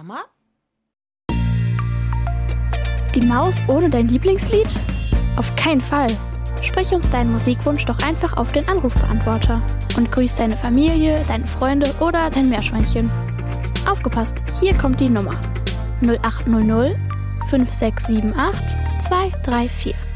Nummer? Die Maus ohne dein Lieblingslied? Auf keinen Fall. Sprich uns deinen Musikwunsch doch einfach auf den Anrufbeantworter und grüß deine Familie, deine Freunde oder dein Meerschweinchen. Aufgepasst, hier kommt die Nummer. 0800 5678 234.